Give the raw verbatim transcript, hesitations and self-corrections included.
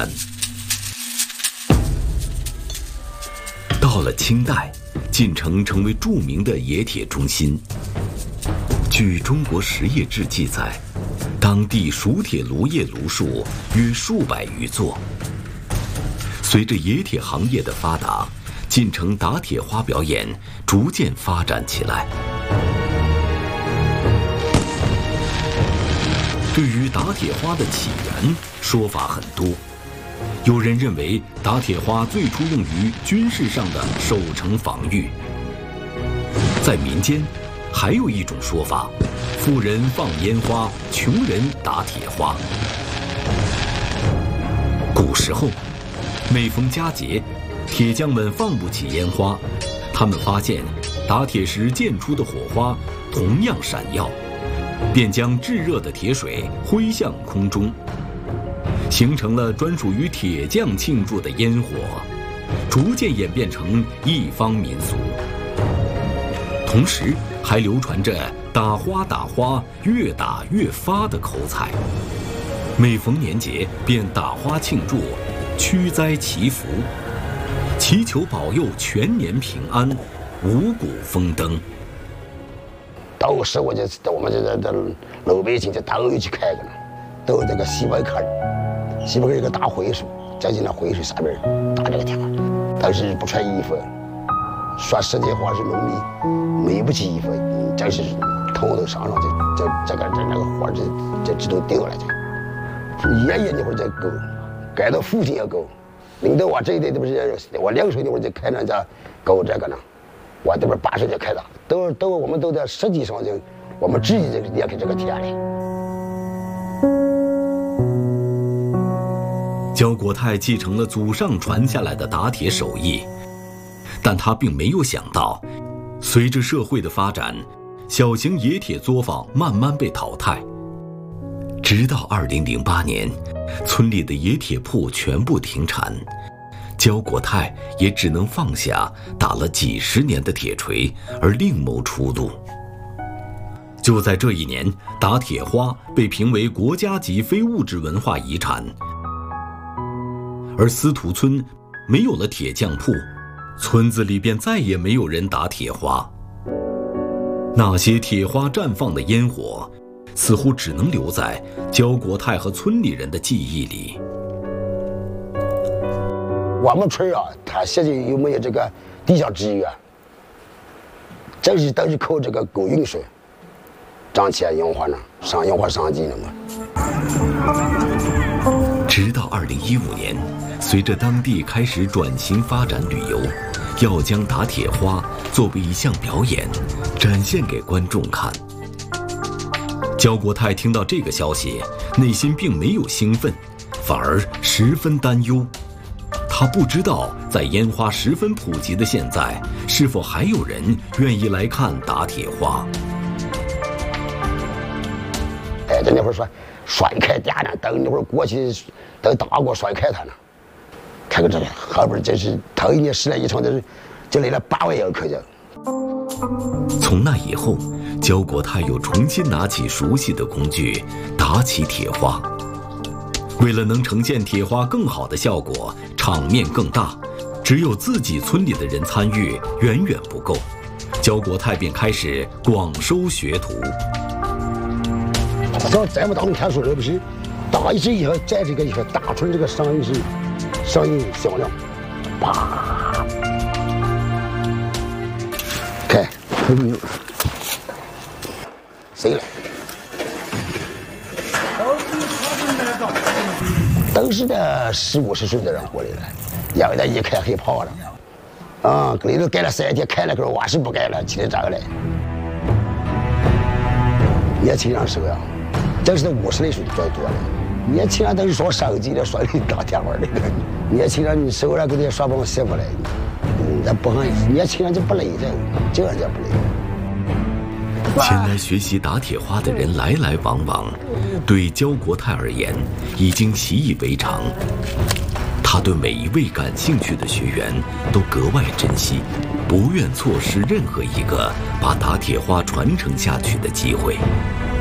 然。到了清代，晋城成为著名的冶铁中心。据《中国实业志》记载，当地熟铁炉业炉数约数百余座。随着冶铁行业的发达，晋城打铁花表演逐渐发展起来。对于打铁花的起源，说法很多。有人认为打铁花最初用于军事上的守城防御。在民间，还有一种说法：富人放烟花，穷人打铁花。古时候，每逢佳节，铁匠们放不起烟花，他们发现打铁时溅出的火花同样闪耀，便将炙热的铁水挥向空中，形成了专属于铁匠庆祝的烟火，逐渐演变成一方民俗。同时还流传着打花打花，越打越发的口采。每逢年节便打花庆祝，驱灾祈福，祈求保佑全年平安，五谷丰登。 当时我就我们这这老百姓就都有去看个了，都有这个西北坎儿，西北坎儿有个大会水，在这那会水上面打这个铁花，当时不穿衣服，说实际话是农民没不起衣服，真是头都上上就就这个这那个花就就这都掉了就，爷爷那会儿在勾，改到父亲也勾，领到我这一代都不是我两岁那会儿就开那家勾这个呢。我这边八岁就开的，都都我们都在实际上就我们自己就裂开这个铁了。 焦国泰继承了祖上传下来的打铁手艺，但他并没有想到，随着社会的发展，小型冶铁作坊慢慢被淘汰。直到二零零八年，村里的冶铁铺全部停产。焦国泰也只能放下打了几十年的铁锤，而另谋出路。就在这一年，打铁花被评为国家级非物质文化遗产，而司徒村没有了铁匠铺，村子里便再也没有人打铁花。那些铁花绽放的烟火，似乎只能留在焦国泰和村里人的记忆里。 我们村啊，他现在有没有这个地下资源？这是都是靠这个供运水涨起来樱花呢，上樱花上季了嘛。 直到二零一五年，随着当地开始转型发展旅游，要将打铁花作为一项表演，展现给观众看。焦国泰听到这个消息，内心并没有兴奋，反而十分担忧。他不知道，在烟花十分普及的现在，是否还有人愿意来看打铁花。 哎，这那会儿说甩开电呢，等那会儿过去都打过甩开它呢。看看这个后边这是头一年十来一场，就是就来了八万要客人。 从那以后，焦国泰又重新拿起熟悉的工具，打起铁花。为了能呈现铁花更好的效果，场面更大，只有自己村里的人参与远远不够。焦国泰便开始广收学徒。 像咱们当中看书的不是，打一次以后，在这个以后打出这个声音是声音响亮，啪，看，很牛，谁来？都是的十五十岁的人过来了，有的一看害怕了，啊，里头盖了三天，开了个我是不盖了，起来找来。年轻人说呀，这是五十来岁最多了，年轻人都是说手机的，说你打电话的，年轻人你手上给你刷帮媳妇来，嗯，那不很，年轻人就不累这，这样就不累。 前来学习打铁花的人来来往往，对焦国泰而言已经习以为常。他对每一位感兴趣的学员都格外珍惜，不愿错失任何一个把打铁花传承下去的机会。